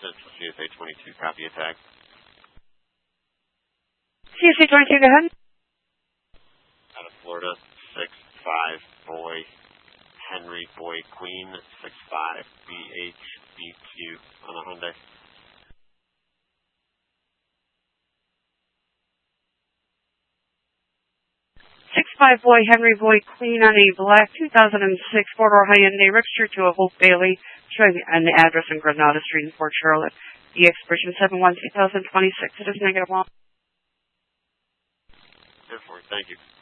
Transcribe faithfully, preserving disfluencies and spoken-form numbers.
Central C S A twenty-two, copy attack. C S A twenty-two, go ahead. Out of Florida, six five boy, Henry boy Queen, six five B H B Q on a Hyundai. six five boy, Henry boy Queen on a black two thousand six four-door Hyundai, registered to a Hope Bailey, showing an address in Granada Street in Port Charlotte. The expiration seven one two thousand twenty-six. It is negative one. Therefore, thank you.